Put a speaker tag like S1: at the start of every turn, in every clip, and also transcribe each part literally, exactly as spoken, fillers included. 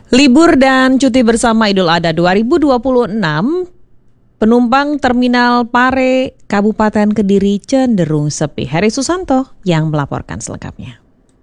S1: Libur dan cuti bersama Idul Adha dua ribu dua puluh enam, penumpang Terminal Pare, Kabupaten Kediri cenderung sepi. Heri Susanto yang melaporkan selengkapnya.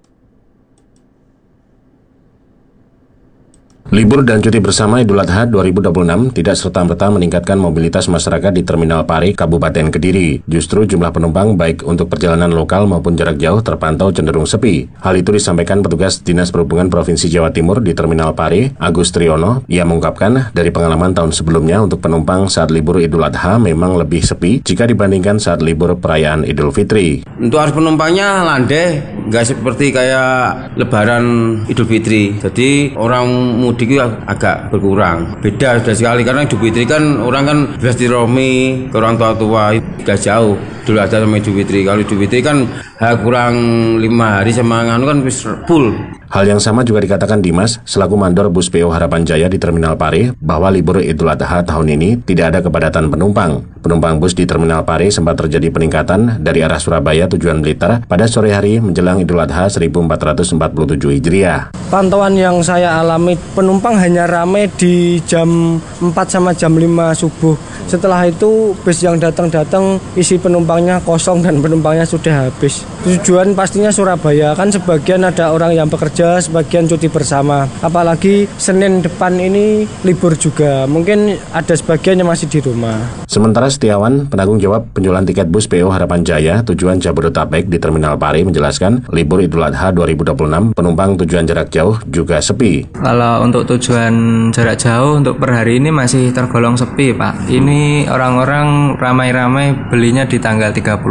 S2: Libur dan cuti bersama Idul Adha dua ribu dua puluh enam tidak serta-merta meningkatkan mobilitas masyarakat di Terminal Pare, Kabupaten Kediri. Justru jumlah penumpang baik untuk perjalanan lokal maupun jarak jauh terpantau cenderung sepi. Hal itu disampaikan petugas Dinas Perhubungan Provinsi Jawa Timur di Terminal Pare, Agus Triyono. Ia mengungkapkan dari pengalaman tahun sebelumnya untuk penumpang saat libur Idul Adha memang lebih sepi jika dibandingkan saat libur perayaan Idul Fitri.
S3: Untuk arus penumpangnya landai, nggak seperti kayak Lebaran Idul Fitri. Jadi orang mudik itu agak berkurang. Beda sudah sekali karena Idul Fitri kan orang kan bersilaturahmi ke orang tua-tua, sudah jauh Idul Adha sama Idul Fitri. Kalau Idul Fitri kan kurang lima hari sama nganu kan full.
S2: Hal yang sama juga dikatakan Dimas, selaku mandor bus P O Harapan Jaya di Terminal Pare, bahwa libur Idul Adha tahun ini tidak ada kepadatan penumpang. Penumpang bus di Terminal Pare sempat terjadi peningkatan dari arah Surabaya tujuan Blitar pada sore hari menjelang Idul Adha seribu empat ratus empat puluh tujuh Hijriah.
S4: Pantauan yang saya alami, penumpang hanya ramai di jam empat sama jam lima subuh. Setelah itu bus yang datang-datang isi penumpangnya kosong dan penumpangnya sudah habis. Tujuan pastinya Surabaya, kan sebagian ada orang yang bekerja, sebagian cuti bersama. Apalagi Senin depan ini libur juga, mungkin ada sebagian yang masih di rumah.
S2: Sementara Setiawan, penanggung jawab penjualan tiket bus P O Harapan Jaya tujuan Jabodetabek di Terminal Pare menjelaskan, libur Idul Adha dua ribu dua puluh enam penumpang tujuan jarak jauh juga sepi.
S5: Kalau untuk tujuan jarak jauh untuk per hari ini masih tergolong sepi, Pak. Ini orang-orang ramai-ramai belinya di tanggal tiga puluh